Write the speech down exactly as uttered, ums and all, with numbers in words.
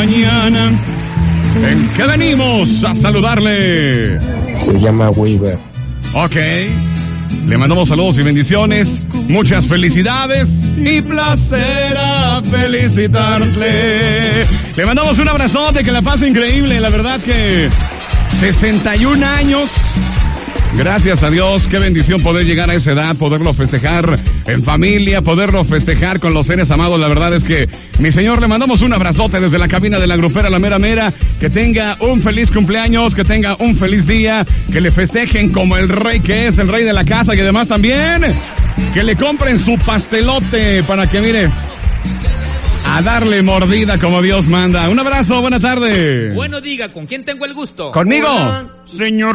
mañana. ¿En qué venimos a saludarle? Se llama Weaver. Ok. Le mandamos saludos y bendiciones. Muchas felicidades y placer a felicitarle. Le mandamos un abrazote, que la pase increíble. La verdad que sesenta y un años. Gracias a Dios, qué bendición poder llegar a esa edad, poderlo festejar en familia, poderlo festejar con los seres amados. La verdad es que, mi señor, le mandamos un abrazote desde la cabina de la grupera La Mera Mera. Que tenga un feliz cumpleaños, que tenga un feliz día, que le festejen como el rey que es, el rey de la casa, y además también que le compren su pastelote para que, mire, a darle mordida como Dios manda. Un abrazo, buena tarde. Bueno, diga, ¿con quién tengo el gusto? Conmigo, señor.